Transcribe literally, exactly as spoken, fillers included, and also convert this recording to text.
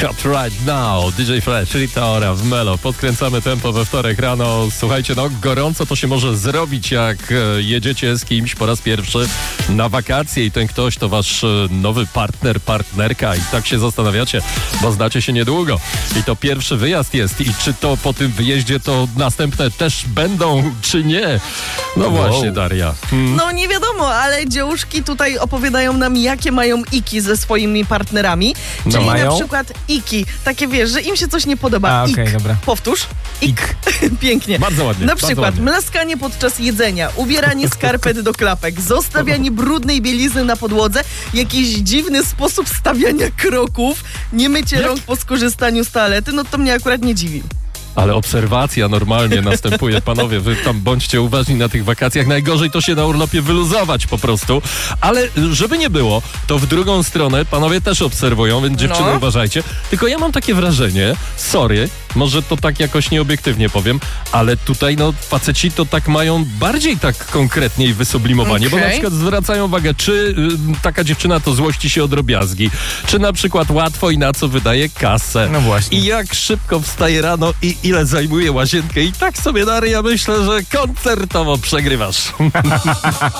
Hot Right Now, D J Fresh, Rita Ora w Melo. Podkręcamy tempo we wtorek rano. Słuchajcie, no gorąco to się może zrobić, jak jedziecie z kimś po raz pierwszy na wakacje i ten ktoś to wasz nowy partner, partnerka i tak się zastanawiacie, bo znacie się niedługo. I to pierwszy wyjazd jest i czy to po tym wyjeździe to następne też będą, czy nie? No wow. Właśnie, Daria. Hmm. No nie wiadomo, ale dziełuszki tutaj opowiadają nam, jakie mają iki ze swoimi partnerami. No Czyli mają? na przykład iki. Takie wiesz, że im się coś nie podoba. A, Ik. okej, dobra. Powtórz. Ik. Pięknie. Bardzo ładnie. Na bardzo przykład ładnie. mlaskanie podczas jedzenia, ubieranie skarpet do klapek, zostawianie brudnej bielizny na podłodze, jakiś dziwny sposób stawiania kroków, nie mycie Jak? rąk po skorzystaniu z toalety, no to mnie akurat nie dziwi. Ale obserwacja normalnie następuje. Panowie, wy tam bądźcie uważni na tych wakacjach. Najgorzej to się na urlopie wyluzować po prostu. Ale żeby nie było, to w drugą stronę panowie też obserwują, więc dziewczyny No. uważajcie. Tylko ja mam takie wrażenie, sorry, może to tak jakoś nieobiektywnie powiem, ale tutaj no faceci to tak mają bardziej tak konkretnie i wysublimowanie, bo Okej. na przykład zwracają uwagę, czy y, taka dziewczyna to złości się o drobiazgi, czy na przykład łatwo i na co wydaje kasę. No właśnie. I jak szybko wstaje rano i ile zajmuje łazienkę. I tak sobie, Daria, myślę, że koncertowo przegrywasz.